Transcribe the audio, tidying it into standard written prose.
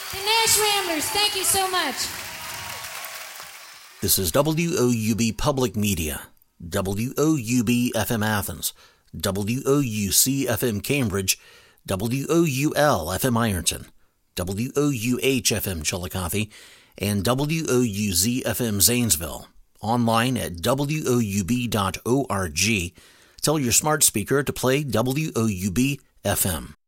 The Nash Ramblers, thank you so much. This is WOUB Public Media, WOUB FM Athens, WOUC FM Cambridge, WOUL FM Ironton, WOUH FM Chillicothe, and WOUZ FM Zanesville. Online at woub.org. Tell your smart speaker to play WOUB FM.